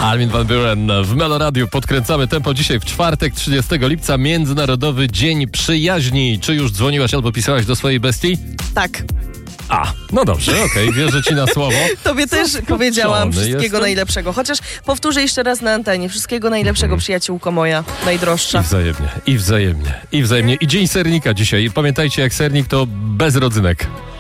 Armin van Buuren w Meloradiu. Podkręcamy tempo dzisiaj w czwartek, 30 lipca, Międzynarodowy Dzień Przyjaźni. Czy już dzwoniłaś albo pisałaś do swojej bestii? Tak. No dobrze, okej, wierzę ci na słowo. Tobie też powiedziałam wszystkiego jestem. najlepszego. Chociaż powtórzę jeszcze raz na antenie. Wszystkiego najlepszego, przyjaciółko moja, najdroższa. I wzajemnie. I Dzień sernika dzisiaj. Pamiętajcie, jak sernik to bez rodzynek.